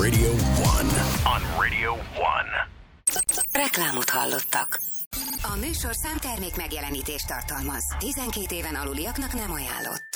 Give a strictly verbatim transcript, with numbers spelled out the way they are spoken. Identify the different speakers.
Speaker 1: Radio One. On Radio One.
Speaker 2: Reklámot hallottak. A műsorszám termék megjelenítést tartalmaz. tizenkét éven aluliaknak nem ajánlott.